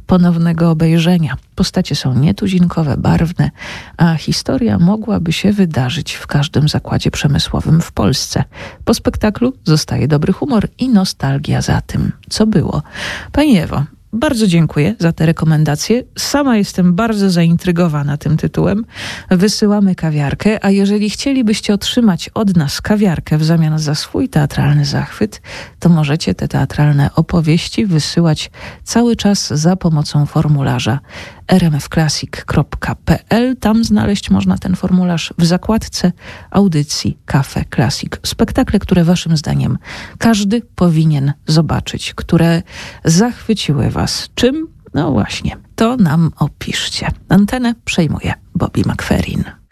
ponownego obejrzenia. Postacie są nietuzinkowe, barwne, a historia mogłaby się wydarzyć w każdym zakładzie przemysłowym w Polsce. Po spektaklu zostaje dobry humor i nostalgia za tym, co było. Pani Ewo, bardzo dziękuję za te rekomendacje. Sama jestem bardzo zaintrygowana tym tytułem. Wysyłamy kawiarkę, a jeżeli chcielibyście otrzymać od nas kawiarkę w zamian za swój teatralny zachwyt, to możecie te teatralne opowieści wysyłać cały czas za pomocą formularza rmfclassic.pl. Tam znaleźć można ten formularz w zakładce audycji Cafe Classic. Spektakle, które waszym zdaniem każdy powinien zobaczyć, które zachwyciły was. Czym? No właśnie, to nam opiszcie. Antenę przejmuje Bobby McFerrin.